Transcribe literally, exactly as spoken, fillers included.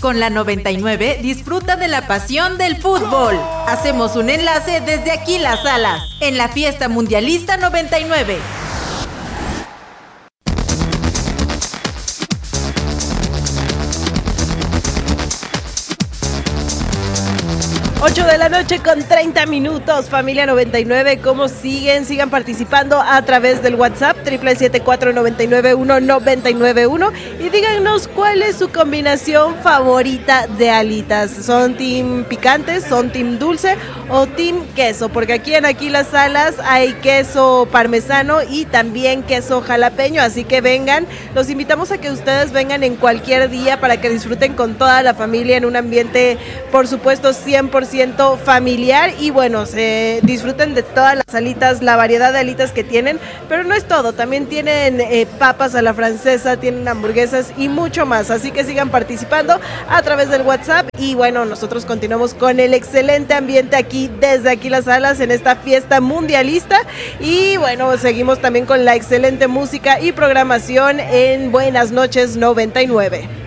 con la noventa y nueve disfruta de la pasión del fútbol. Hacemos un enlace desde aquí las salas, en la fiesta mundialista noventa y nueve. ocho de la noche con treinta minutos, familia noventa y nueve, ¿cómo siguen? Sigan participando a través del WhatsApp, triple siete cuatro nueve nueve uno nueve nueve uno, y díganos cuál es su combinación favorita de alitas. ¿Son team picantes, son team dulce o team queso? Porque aquí en Aquí las Salas hay queso parmesano y también queso jalapeño, así que vengan, los invitamos a que ustedes vengan en cualquier día para que disfruten con toda la familia en un ambiente, por supuesto, cien por ciento familiar, y bueno, se disfruten de todas las alitas, la variedad de alitas que tienen, pero no es todo, también tienen eh, papas a la francesa, tienen hamburguesas y mucho más, así que sigan participando a través del WhatsApp, y bueno, nosotros continuamos con el excelente ambiente aquí, desde Aquí las Salas, en esta fiesta mundialista, y bueno, seguimos también con la excelente música y programación en Buenas Noches noventa y nueve.